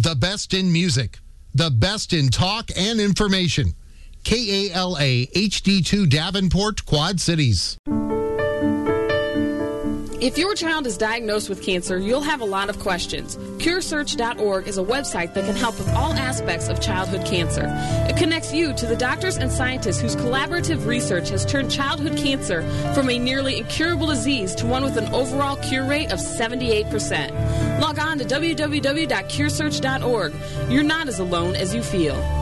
The best in music. The best in talk and information. KALA HD2 Davenport, Quad Cities. If your child is diagnosed with cancer, you'll have a lot of questions. CureSearch.org is a website that can help with all aspects of childhood cancer. It connects you to the doctors and scientists whose collaborative research has turned childhood cancer from a nearly incurable disease to one with an overall cure rate of 78%. Log on to www.curesearch.org. You're not as alone as you feel.